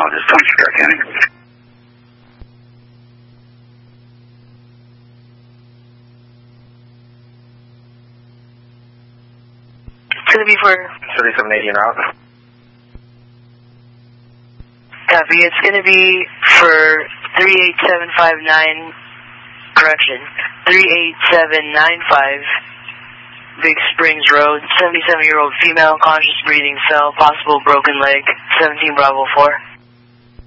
Meteorologist, Tom Stark County. It's going to be for 3780 en route. Copy. It's going to be for 38759, correction, 38795, Big Springs Road, 77-year-old female, conscious breathing, fell, possible broken leg, 17 Bravo 4.